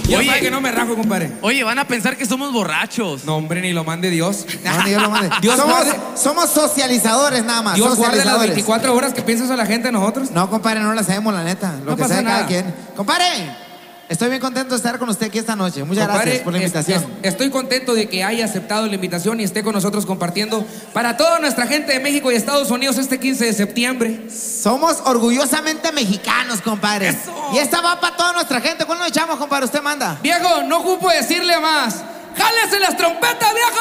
Yo sé que no me rajo, compadre. Oye, van a pensar que somos borrachos. No, hombre, ni lo mande Dios. No, ni Dios lo mande. Dios somos socializadores nada más. Dios guarde las socializadores. 24 horas que piensa eso la gente de nosotros. No, compadre, no las sabemos, la neta. Lo No que pasa sea nada. cada quien. Compadre, estoy bien contento de estar con usted aquí esta noche. Muchas Compadre, gracias por la invitación. Estoy contento de que haya aceptado la invitación y esté con nosotros compartiendo para toda nuestra gente de México y Estados Unidos este 15 de septiembre. Somos orgullosamente mexicanos, compadre. ¡Eso! Y esta va para toda nuestra gente. ¿Cuándo nos echamos, compadre? Usted manda. Viejo, no ocupo decirle más. ¡Jálese las trompetas, viejo!